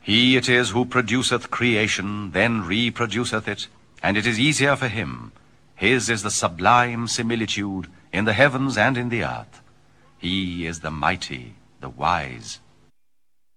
He it is who produceth creation, then reproduceth it, and it is easier for him. His is the sublime similitude in the heavens and in the earth. He is the mighty, the wise.